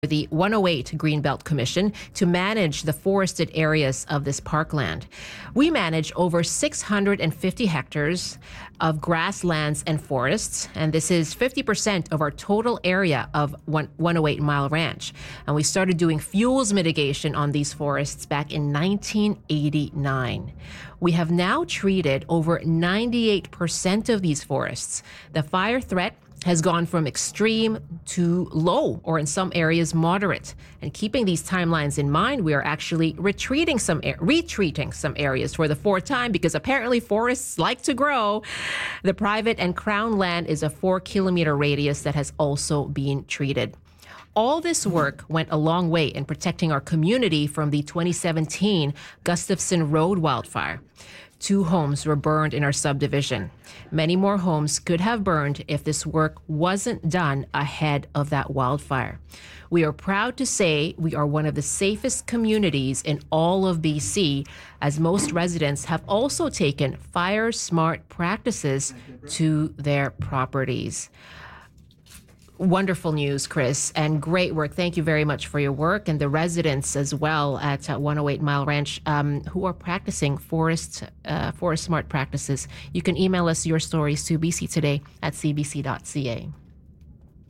the 108 Greenbelt Commission to manage the forested areas of this parkland. We manage over 650 hectares of grasslands and forests, and this is 50% of our total area of 108 Mile Ranch. And we started doing fuels mitigation on these forests back in 1989. We have now treated over 98% of these forests. The fire threat has gone from extreme to low, or in some areas moderate. And keeping these timelines in mind, we are actually retreating some areas for the fourth time, because apparently forests like to grow. The private and crown land is a 4-kilometer radius that has also been treated. All this work went a long way in protecting our community from the 2017 Gustafson Road wildfire. 2 homes were burned in our subdivision. Many more homes could have burned if this work wasn't done ahead of that wildfire. We are proud to say we are one of the safest communities in all of BC, as most residents have also taken fire smart practices to their properties. Wonderful news, Chris, and great work. Thank you very much for your work, and the residents as well at 108 Mile Ranch who are practicing forest smart practices. You can email us your stories to bctoday@cbc.ca.